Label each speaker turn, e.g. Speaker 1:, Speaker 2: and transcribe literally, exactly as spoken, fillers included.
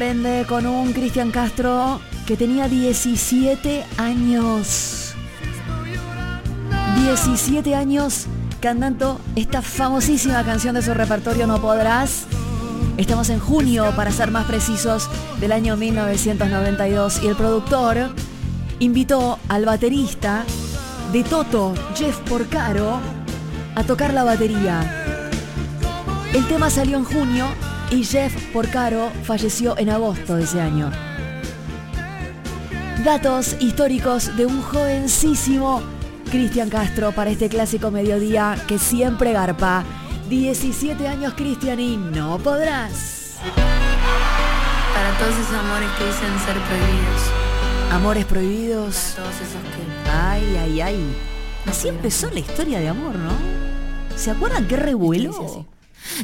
Speaker 1: Pende con un Cristian Castro que tenía diecisiete años. diecisiete años cantando esta famosísima canción de su repertorio No Podrás. Estamos en junio, para ser más precisos, del año mil novecientos noventa y dos, y el productor invitó al baterista de Toto, Jeff Porcaro, a tocar la batería. El tema salió en junio y Jeff Porcaro falleció en agosto de ese año. Datos históricos de un jovencísimo Cristian Castro para este clásico mediodía que siempre garpa. diecisiete años, Cristian, y No Podrás.
Speaker 2: Para todos esos amores que dicen ser prohibidos.
Speaker 1: Amores prohibidos.
Speaker 2: Para todos esos que...
Speaker 1: Ay, ay, ay. Así empezó la historia de amor, ¿no? ¿Se acuerdan qué revuelo?
Speaker 2: Sí, sí, sí.